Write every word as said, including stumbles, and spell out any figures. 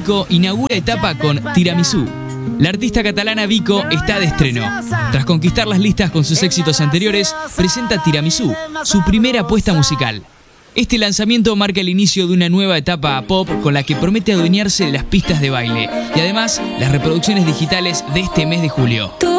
Vico inaugura etapa con Tiramisú. La artista catalana Vico está de estreno. Tras conquistar las listas con sus éxitos anteriores, presenta Tiramisú, su primera apuesta musical. Este lanzamiento marca el inicio de una nueva etapa pop con la que promete adueñarse de las pistas de baile y además las reproducciones digitales de este mes de julio.